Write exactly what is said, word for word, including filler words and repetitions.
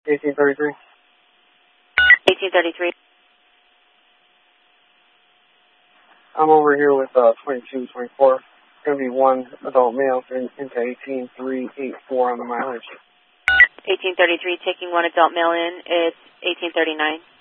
eighteen thirty-three. eighteen thirty-three. I'm over here with uh, twenty-two twenty-four. It's going to be one adult male in, into eighteen three eighty-four on the mileage. eighteen thirty-three, taking one adult male in. It's eighteen thirty-nine.